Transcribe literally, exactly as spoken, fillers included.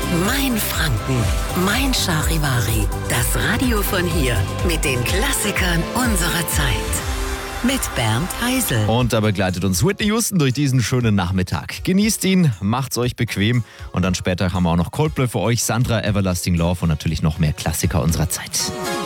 Mein Franken, mein Charivari. Das Radio von hier mit den Klassikern unserer Zeit. Mit Bernd Heisel. Und da begleitet uns Whitney Houston durch diesen schönen Nachmittag. Genießt ihn, macht's euch bequem. Und dann später haben wir auch noch Coldplay für euch, Sandra, Everlasting Love und natürlich noch mehr Klassiker unserer Zeit.